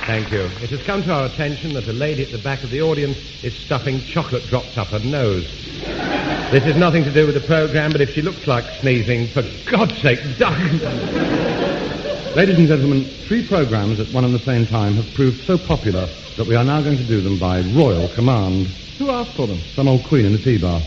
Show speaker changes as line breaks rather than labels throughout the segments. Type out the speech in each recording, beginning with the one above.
Thank you. It has come to our attention that a lady at the back of the audience is stuffing chocolate drops up her nose. This is nothing to do with the programme, but if she looks like sneezing, for God's sake, duck!
Ladies and gentlemen, 3 programmes at one and the same time have proved so popular that we are now going to do them by royal command.
Who asked for them?
Some old queen in a tea bar.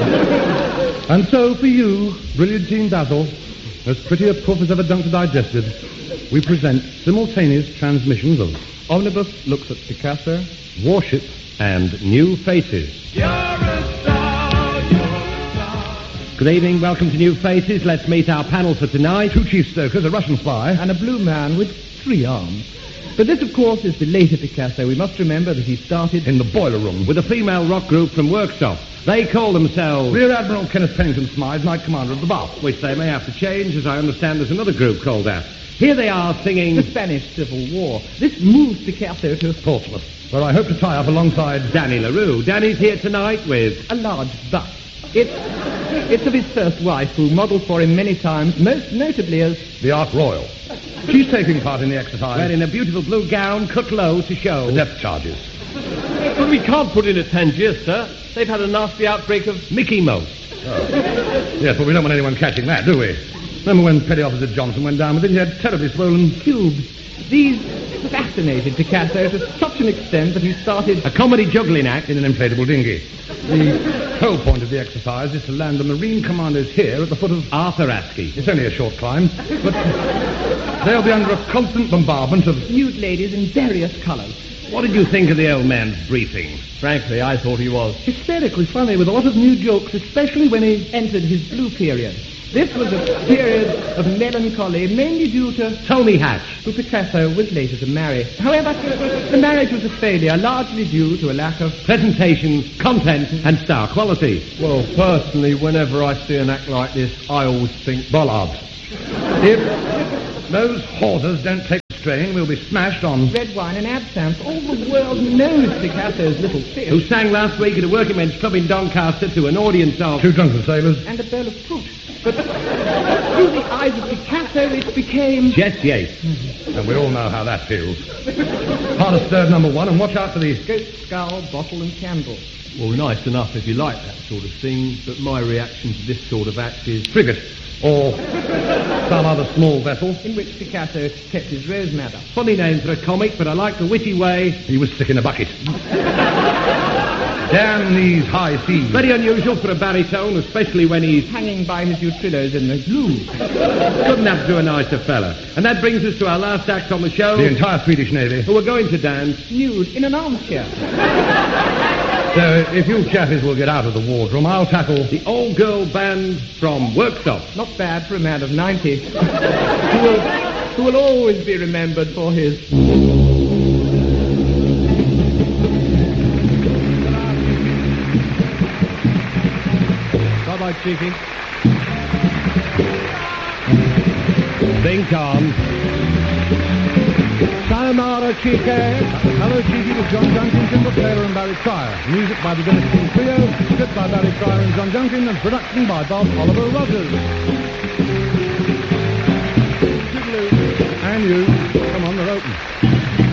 And so for you, brilliantine Basil, as pretty a puff as ever dunked a digested, we present simultaneous transmissions of
Omnibus Looks at Picasso,
Warship,
And New Faces.
You're a star, you're a star.
Good evening, welcome to New Faces. Let's meet our panel for tonight.
2 chief stokers, a Russian spy,
and a blue man with 3 arms. But this, of course, is the later Picasso. We must remember that he started
in the boiler room
with a female rock group from Workshop. They call themselves
Rear Admiral Kenneth Pennington Smythe, Knight Commander of the Bath.
which they may have to change, as I understand there's another group called that. Here they are singing
the Spanish Civil War. This moved Picasso to
Portsmouth, where I hope to tie up alongside
Danny LaRue. Danny's here tonight with
a large bust. It's of his first wife, who modelled for him many times, most notably as
the Ark Royal. She's taking part in the exercise.
wearing a beautiful blue gown cut low to show
The depth charges.
But we can't put in a Tangier, sir. They've had a nasty outbreak of
Mickey Mouse.
Yes, but we don't want anyone catching that, do we? Remember when Petty Officer Johnson went down with it? He had terribly swollen
cubes. These fascinated Picasso to such an extent that he started
A comedy juggling act
in an inflatable dinghy. The whole point of the exercise is to land the Marine commandos here at the foot of
Arthur Askey.
It's only a short climb, but they'll be under a constant bombardment of
nude ladies in various colours.
What did you think of the old man's briefing?
Frankly, I thought he was
Hysterically funny with a lot of new jokes, especially when he entered his blue period. This was a period of melancholy, mainly due to
Tony Hatch,
who Picasso was later to marry. However, the marriage was a failure, largely due to a lack of
presentation, content, and star quality.
Well, personally, whenever I see an act like this, I always think
bollards. If those hawsers don't take the strain, we'll be smashed on
red wine and absinthe. All the world knows Picasso's Little Fish.
Who sang last week at a working men's club in Doncaster to an audience of
2 drunken sailors.
And a bowl of fruit. But through the eyes of Picasso, it became
Jess Yates.
And we all know how that feels. Hard a stirred number 1, and watch out for these
goat skull, bottle and candle.
well, nice enough if you like that sort of thing, but my reaction to this sort of act is
frigate or some other small vessel
in which Picasso kept his rose madder.
Funny name for a comic, but I like the witty way
he was sick in a bucket. Damn these high seas.
Very unusual for a baritone, especially when he's
hanging by his utrillos in the gloom.
Couldn't have to do a nicer fella. And that brings us to our last act on the show.
The entire Swedish Navy.
Who are going to dance
nude in an armchair.
So, if you chappies will get out of the wardroom, I'll tackle
the all-girl band from Workshop.
Not bad for a man of 90. who will always be remembered for his...
Bye-bye, Cheeky.
Think on.
Sayonara, Cheeky. Hello, Cheeky with John Junkin, Timber Taylor and Barry Cryer. Music by the Dennis King Trio, script by Barry Cryer and John Junkin, and production by Bob Oliver Rogers. And you, come on, they're open.